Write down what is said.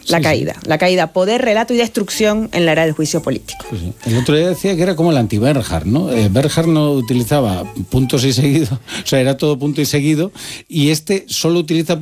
La caída, poder, relato y destrucción en la era del juicio político. Pues sí. El otro día decía que era como el anti-Bernhard, ¿no? Bernhard no utilizaba puntos y seguido, o sea, era todo punto y seguido, y este solo utiliza